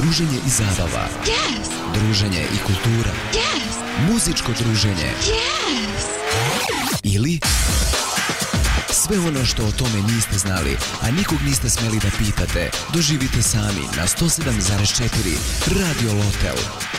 druženje i zabava. Yes. Druženje i kultura. Yes. Muzičko druženje. Yes. Ili sve ono što o tome niste znali, a nikog niste smjeli da pitate, doživite sami na 107,4 Radio Lotel.